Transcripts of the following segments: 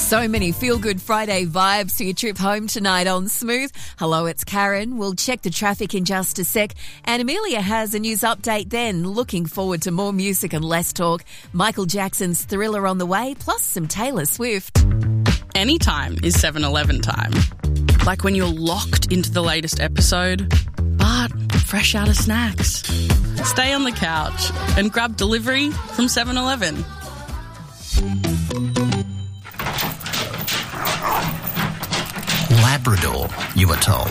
So many feel-good Friday vibes for your trip home tonight on Smooth. Hello, it's Karen. We'll check the traffic in just a sec. And Amelia has a news update then. Looking forward to more music and less talk. Michael Jackson's Thriller on the way, plus some Taylor Swift. Anytime is 7-Eleven time. Like when you're locked into the latest episode, but fresh out of snacks. Stay on the couch and grab delivery from 7-Eleven. Labrador, you were told.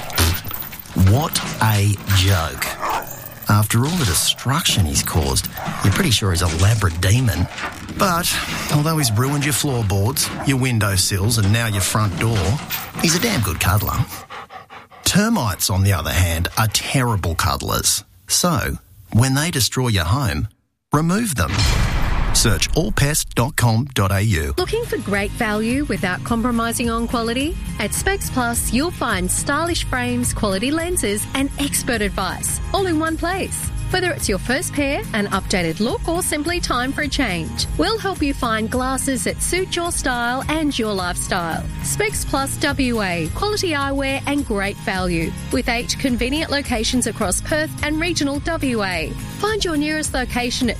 What a joke. After all the destruction he's caused, you're pretty sure he's a Labrademon. But, although he's ruined your floorboards, your windowsills and now your front door, he's a damn good cuddler. Termites, on the other hand, are terrible cuddlers. So, when they destroy your home, remove them. Search allpest.com.au. Looking for great value without compromising on quality? At Specs Plus, you'll find stylish frames, quality lenses and expert advice all in one place. Whether it's your first pair, an updated look or simply time for a change, we'll help you find glasses that suit your style and your lifestyle. Specs Plus WA, quality eyewear and great value with 8 convenient locations across Perth and regional WA. Find your nearest location at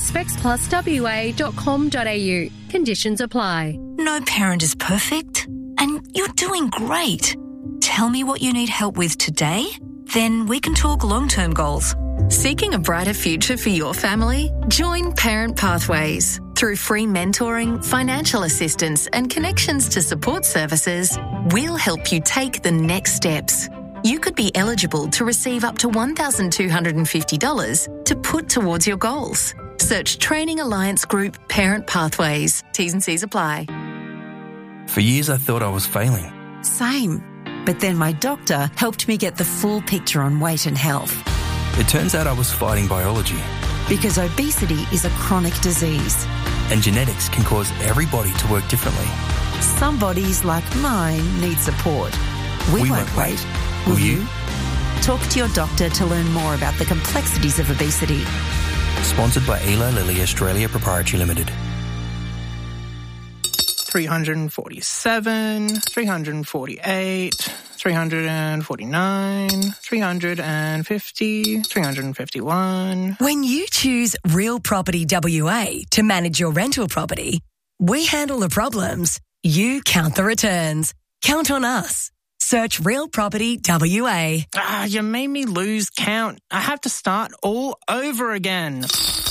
specspluswa.com.au. Conditions apply. No parent is perfect, and you're doing great. Tell me what you need help with today, then we can talk long-term goals. Seeking a brighter future for your family? Join Parent Pathways. Through free mentoring, financial assistance and connections to support services, we'll help you take the next steps. You could be eligible to receive up to $1,250 to put towards your goals. Search Training Alliance Group Parent Pathways. T's and C's apply. For years I thought I was failing. Same. But then my doctor helped me get the full picture on weight and health. It turns out I was fighting biology. Because obesity is a chronic disease. And genetics can cause every body to work differently. Some bodies, like mine, need support. We won't wait. Will you? Talk to your doctor to learn more about the complexities of obesity. Sponsored by Eli Lilly Australia Proprietary Limited. 347, 348, 349, 350, 351. When you choose Real Property WA to manage your rental property, we handle the problems, you count the returns. Count on us. Search Real Property WA. You made me lose count. I have to start all over again.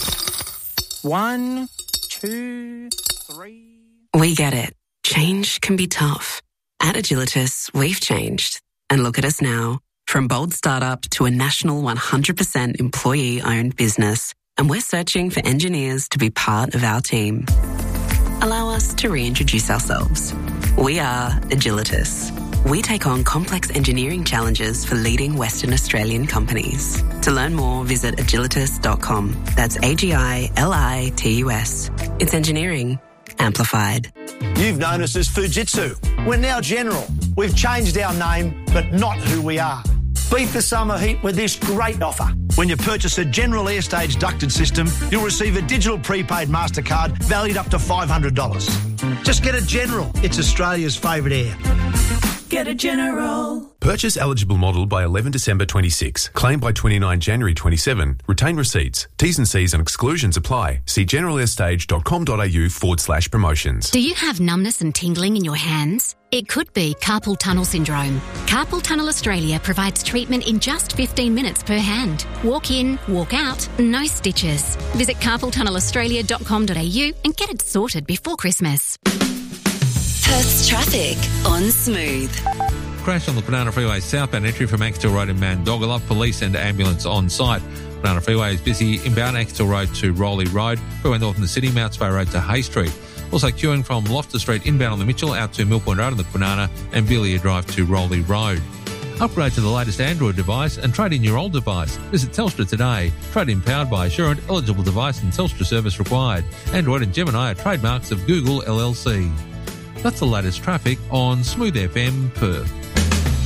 1, 2, 3... We get it. Change can be tough. At Agilitas, we've changed. And look at us now. From bold startup to a national 100% employee-owned business. And we're searching for engineers to be part of our team. Allow us to reintroduce ourselves. We are Agilitas. We take on complex engineering challenges for leading Western Australian companies. To learn more, visit agilitas.com. That's AGILITUS. It's engineering amplified. You've known us as Fujitsu. We're now General. We've changed our name, but not who we are. Beat the summer heat with this great offer. When you purchase a General Airstage ducted system, you'll receive a digital prepaid MasterCard valued up to $500. Just get a General. It's Australia's favourite air. Get a General. Purchase eligible model by 11 December 26. Claim by 29 January 27. Retain receipts. T's and C's and exclusions apply. See generalair.com.au/promotions. Do you have numbness and tingling in your hands? It could be carpal tunnel syndrome. Carpal Tunnel Australia provides treatment in just 15 minutes per hand. Walk in, walk out, no stitches. Visit carpaltunnelaustralia.com.au and get it sorted before Christmas. Perth's traffic on Smooth. Crash on the Banana Freeway southbound entry from Axtell Road in Mandogala. Police and ambulance on site. Banana Freeway is busy inbound Axtell Road to Rowley Road. Freeway north in the city, Mounts Bay Road to Hay Street. Also queuing from Loftus Street inbound on the Mitchell out to Mill Point Road on the Kwinana and Billiard Drive to Rowley Road. Upgrade to the latest Android device and trade in your old device. Visit Telstra today. Trade in powered by Assurant, eligible device and Telstra service required. Android and Gemini are trademarks of Google LLC. That's the latest traffic on Smooth FM Perth.